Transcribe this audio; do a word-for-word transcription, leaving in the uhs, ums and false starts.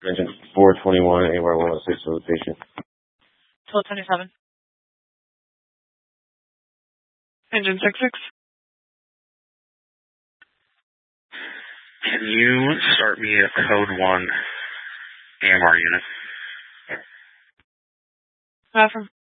Engine four twenty-one, A Y one oh six rotation. twelve twenty-seven. Engine six six. Can you start me a code one A M R unit? Affirm.